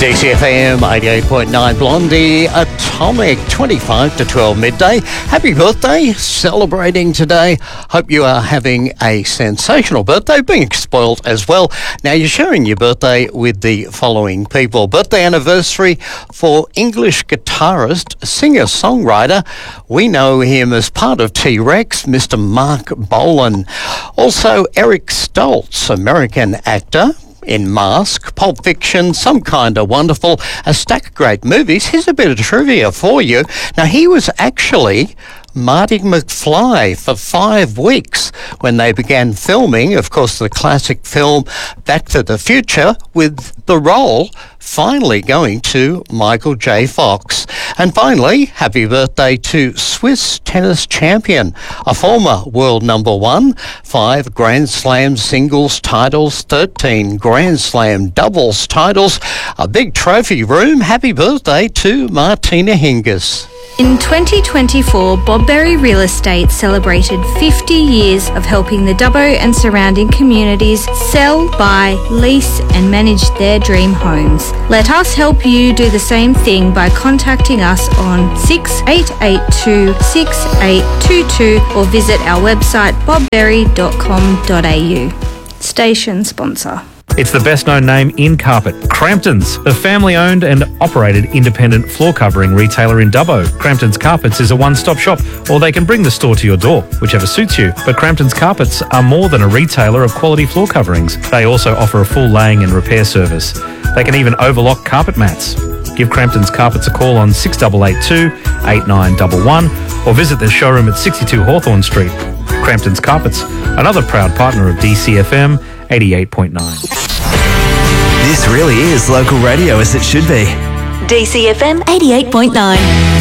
DCFM 88.9 Blondie, Atomic, 25 to 12 midday. Happy birthday, celebrating today. Hope you are having a sensational birthday, being spoiled as well. Now, you're sharing your birthday with the following people. Birthday anniversary for English guitarist, singer-songwriter. We know him as part of T-Rex, Mr. Mark Bolan. Also, Eric Stoltz, American actor, in Mask, Pulp Fiction, Some Kinda Wonderful, a stack of great movies. Here's a bit of trivia for you. Now, he was actually Marty McFly for 5 weeks when they began filming, of course, the classic film Back to the Future, with the role finally going to Michael J. Fox. And finally, happy birthday to Swiss tennis champion, a former world number one, 5 Grand Slam singles titles, 13 Grand Slam doubles titles, a big trophy room. Happy birthday to Martina Hingis. In 2024, Bob Berry Real Estate celebrated 50 years of helping the Dubbo and surrounding communities sell, buy, lease and manage their dream homes. Let us help you do the same thing by contacting us on 6882 6822 or visit our website bobberry.com.au. Station sponsor. It's the best-known name in carpet, Crampton's, a family-owned and operated independent floor covering retailer in Dubbo. Crampton's Carpets is a one-stop shop, or they can bring the store to your door, whichever suits you. But Crampton's Carpets are more than a retailer of quality floor coverings. They also offer a full laying and repair service. They can even overlock carpet mats. Give Crampton's Carpets a call on 6882 8911 or visit their showroom at 62 Hawthorne Street. Crampton's Carpets, another proud partner of DCFM 88.9. This really is local radio as it should be. DCFM 88.9.